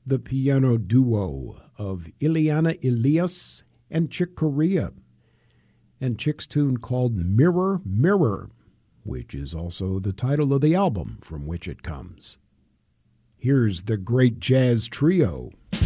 the piano duo of Ileana Elias and Chick Corea, and Chick's tune called Mirror, Mirror, which is also the title of the album from which it comes. Here's the Great Jazz Trio.